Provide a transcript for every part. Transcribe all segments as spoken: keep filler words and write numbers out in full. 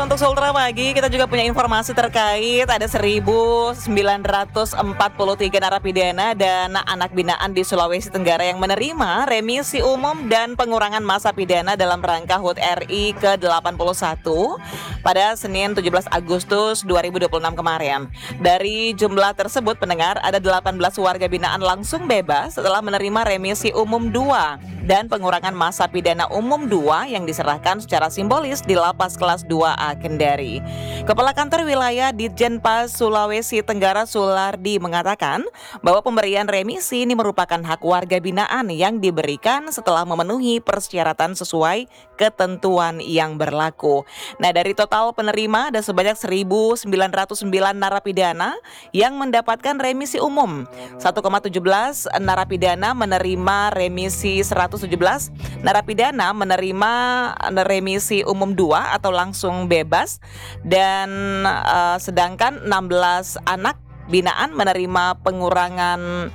untuk Sultra Pagi, kita juga punya informasi terkait ada seribu sembilan ratus empat puluh tiga narapidana dan anak binaan di Sulawesi Tenggara yang menerima remisi umum dan pengurangan masa pidana dalam rangka H U T R I ke delapan puluh satu pada Senin tujuh belas Agustus dua ribu dua puluh enam kemarin. Dari jumlah tersebut, pendengar, ada delapan belas warga binaan langsung bebas setelah menerima remisi umum dua dan pengurangan masa pidana umum dua yang diserahkan secara simbolis di Lapas Kelas dua A Kendari. Kepala Kantor Wilayah Ditjenpas Sulawesi Tenggara Sulardi mengatakan bahwa pemberian remisi ini merupakan hak warga binaan yang diberikan setelah memenuhi persyaratan sesuai ketentuan yang berlaku. Nah, dari total penerima ada sebanyak seribu sembilan ratus sembilan narapidana yang mendapatkan remisi umum. satu koma satu tujuh narapidana menerima remisi seratus tujuh belas narapidana menerima remisi umum dua atau langsung bebas, dan uh, sedangkan enam belas anak binaan menerima pengurangan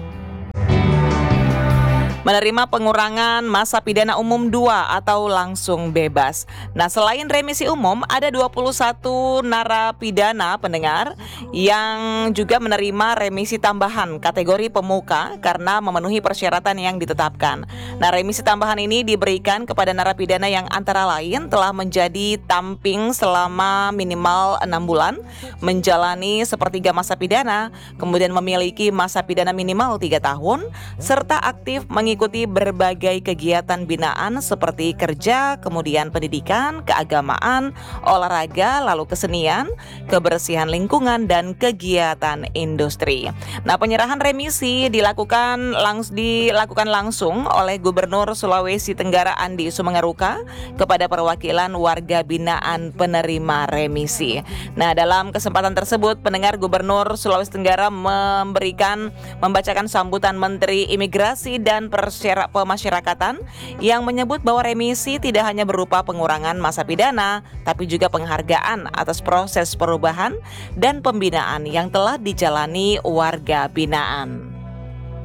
menerima pengurangan masa pidana umum dua atau langsung bebas. Nah, selain remisi umum, ada dua puluh satu narapidana, pendengar, yang juga menerima remisi tambahan kategori pemuka karena memenuhi persyaratan yang ditetapkan. Nah, remisi tambahan ini diberikan kepada narapidana yang antara lain telah menjadi tamping selama minimal enam bulan, menjalani sepertiga masa pidana, kemudian memiliki masa pidana minimal tiga tahun, serta aktif mengikuti mengikuti berbagai kegiatan binaan seperti kerja, kemudian pendidikan, keagamaan, olahraga, lalu kesenian, kebersihan lingkungan, dan kegiatan industri. Nah, penyerahan remisi dilakukan langs dilakukan langsung oleh Gubernur Sulawesi Tenggara Andi Sumengeruka kepada perwakilan warga binaan penerima remisi. Nah, dalam kesempatan tersebut, pendengar, Gubernur Sulawesi Tenggara memberikan membacakan sambutan Menteri Imigrasi dan Pemasyarakatan yang menyebut bahwa remisi tidak hanya berupa pengurangan masa pidana, tapi juga penghargaan atas proses perubahan dan pembinaan yang telah dijalani warga binaan.